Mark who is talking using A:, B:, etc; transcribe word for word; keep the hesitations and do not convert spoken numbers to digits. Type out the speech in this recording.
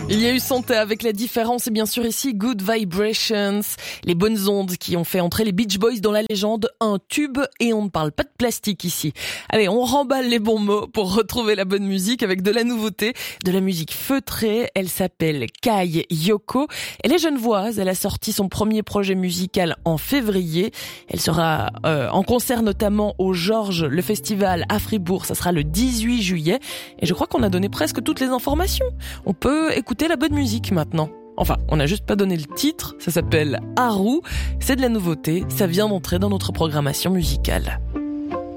A: Il y a eu Santé avec La Différence et bien sûr ici Good Vibrations, les bonnes ondes qui ont fait entrer les Beach Boys dans la légende, un tube, et on ne parle pas de plastique ici. Allez, on remballe les bons mots pour retrouver la bonne musique avec de la nouveauté, de la musique feutrée. Elle s'appelle Kai Yoko. Elle est genevoise, elle a sorti son premier projet musical en février. Elle sera euh, en concert notamment au Georges, le festival à Fribourg, ça sera le dix-huit juillet. Et je crois qu'on a donné presque toutes les informations. On peut écouter la bonne musique maintenant. Enfin, on n'a juste pas donné le titre, ça s'appelle Haru, c'est de la nouveauté, ça vient d'entrer dans notre programmation musicale.